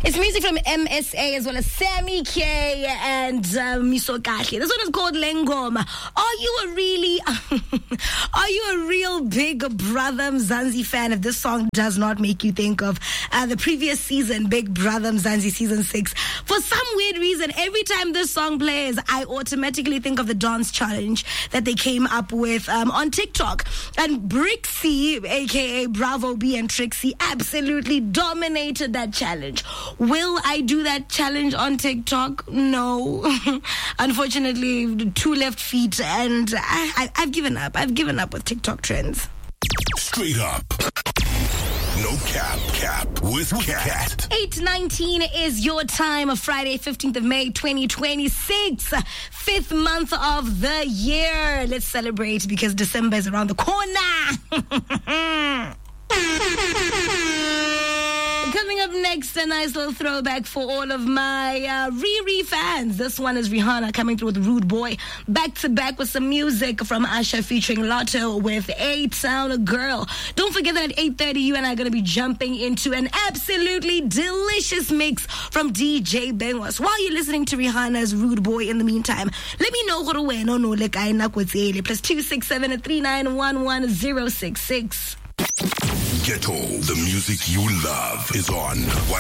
It's music from MSA as well as Sammy K and Miso Kahle. This one is called Lengoma. Are you a real Big Brother Mzansi fan if this song does not make you think of the previous season, Big Brother Mzansi season 6? For some weird reason, every time this song plays, I automatically think of the dance challenge that they came up with on TikTok. And Brixie, aka Bravo B and Trixie, absolutely dominated that challenge. Will I do that challenge on TikTok? No. Unfortunately, 2 left feet, and I've given up. I've given up with TikTok trends. Straight up. No cap with Cat. 8:19 is your time. Friday, 15th of May, 2026. 5th month of the year. Let's celebrate because December is around the corner. Coming up next, a nice little throwback for all of my Riri fans. This one is Rihanna coming through with Rude Boy. Back to back with some music from Asha featuring Lotto with A-Town Girl. Don't forget that at 8:30, you and I are going to be jumping into an absolutely delicious mix from DJ Bengwas. While you're listening to Rihanna's Rude Boy in the meantime, let me know what to wear. No, like I know what's plus 267 3911066. Ghetto, the music you love is on